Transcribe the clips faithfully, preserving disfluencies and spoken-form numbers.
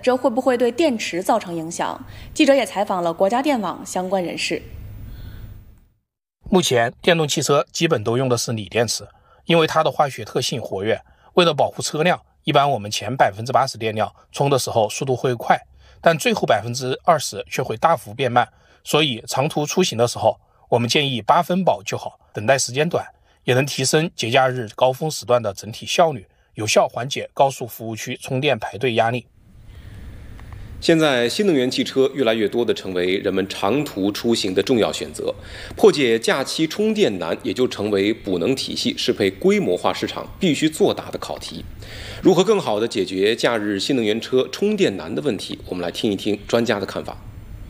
这会不会对电池造成影响？记者也采访了国家电网相关人士。 目前电动汽车基本都用的是锂电池，因为它的化学特性活跃，为了保护车辆，一般我们前 百分之八十 电量充的时候速度会快，但最后 百分之二十 却会大幅变慢，所以长途出行的时候，我们建议八分饱就好，等待时间短，也能提升节假日高峰时段的整体效率，有效缓解高速服务区充电排队压力。 现在新能源汽车越来越多地成为人们长途出行的重要选择，破解假期充电难也就成为补能体系适配规模化市场必须作答的考题。如何更好地解决假日新能源车充电难的问题，我们来听一听专家的看法。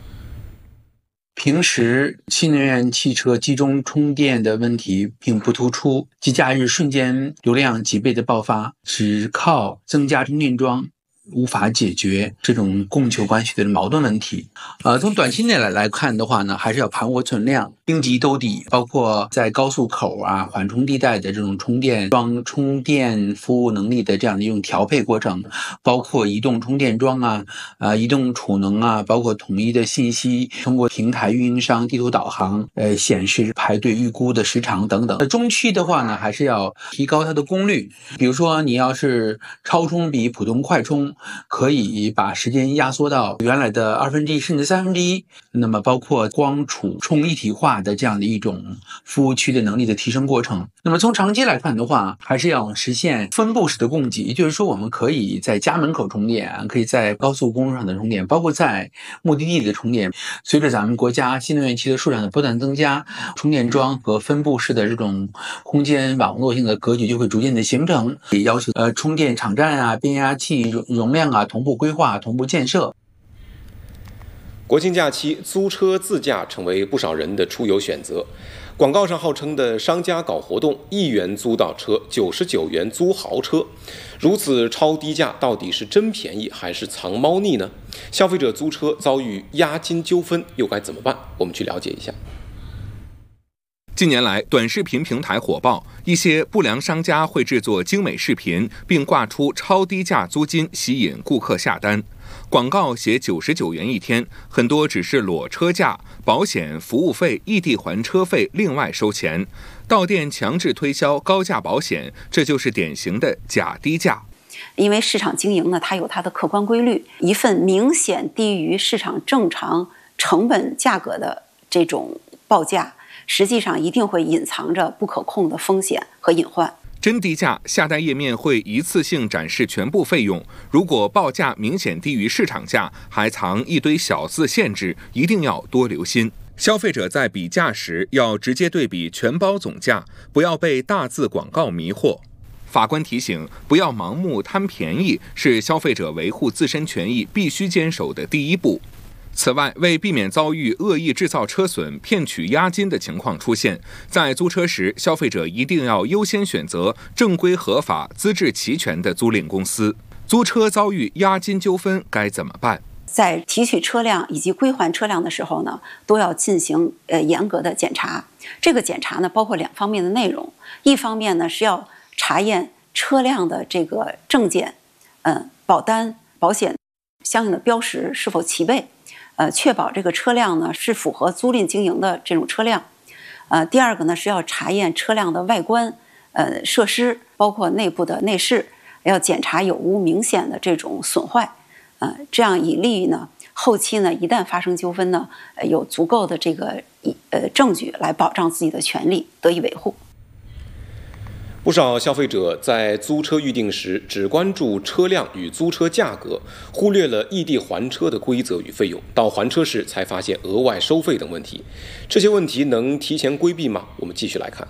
平时新能源汽车集中充电的问题并不突出，节假日瞬间流量几倍的爆发，只靠增加充电桩无法解决这种供求关系的矛盾问题。呃，从短期内来来看的话呢，还是要盘活存量，兵集兜底，包括在高速口啊、缓冲地带的这种充电桩、充电服务能力的这样的一种调配过程，包括移动充电桩啊、呃、移动储能啊，包括统一的信息，通过平台运营商地图导航，呃，显示排队预估的时长等等。中期的话呢，还是要提高它的功率，比如说你要是超充比普通快充，可以把时间压缩到原来的二分之一甚至三分之一。那么包括光储充一体化的这样的一种服务区的能力的提升过程。那么从长期来看的话，还是要实现分布式的供给，也就是说我们可以在家门口充电，可以在高速公路上的充电，包括在目的地的充电。随着咱们国家新能源汽车数量的不断增加，充电桩和分布式的这种空间网络性的格局就会逐渐的形成，也要求呃充电场站啊、变压器容容量啊同步规划、同步建设。 国庆假期，租车自驾成为不少人的出游选择。广告上号称的商家搞活动，一元租到车，九十九元租豪车，如此超低价，到底是真便宜还是藏猫腻呢？消费者租车遭遇押金纠纷，又该怎么办？我们去了解一下。 近年来，短视频平台火爆，一些不良商家会制作精美视频，并挂出超低价租金，吸引顾客下单。广告写九十九元一天，很多只是裸车价，保险、服务费、异地还车费另外收钱。到店强制推销高价保险，这就是典型的假低价。 因为市场经营呢，它有它的客观规律，一份明显低于市场正常成本价格的这种报价，实际上一定会隐藏着不可控的风险和隐患。 真低价下单页面会一次性展示全部费用，如果报价明显低于市场价，还藏一堆小字限制，一定要多留心。消费者在比价时要直接对比全包总价，不要被大字广告迷惑。法官提醒，不要盲目贪便宜，是消费者维护自身权益必须坚守的第一步。此外，为避免遭遇恶意制造车损、骗取押金的情况出现，在租车时，消费者一定要优先选择正规合法、资质齐全的租赁公司。租车遭遇押金纠纷该怎么办？ 在提取车辆以及归还车辆的时候呢，都要进行呃严格的检查。这个检查呢，包括两方面的内容，一方面呢是要查验车辆的这个证件、嗯保单、保险相应的标识是否齐备。呃，确保这个车辆呢是符合租赁经营的这种车辆。呃，第二个呢是要查验车辆的外观、呃设施，包括内部的内饰，要检查有无明显的这种损坏。呃，这样以利于呢后期呢一旦发生纠纷呢，呃、有足够的这个呃证据来保障自己的权利得以维护。 不少消费者在租车预订时只关注车辆与租车价格，忽略了异地还车的规则与费用，到还车时才发现额外收费等问题。这些问题能提前规避吗？我们继续来看。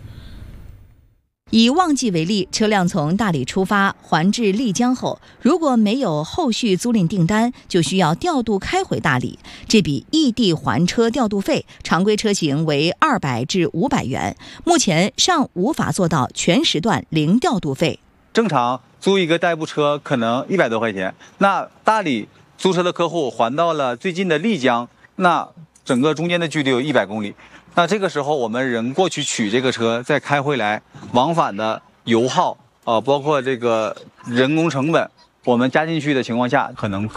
以旺季为例，车辆从大理出发还至丽江后，如果没有后续租赁订单，就需要调度开回大理。这笔异地还车调度费，常规车型为二百至五百元，目前尚无法做到全时段零调度费。 正常租一个代步车可能一百多块钱，那大理租车的客户还到了最近的丽江，那整个中间的距离有一百公里。那这个时候我们人过去取这个车，再开回来，往返的油耗啊、呃，包括这个人工成本，我们加进去的情况下，可能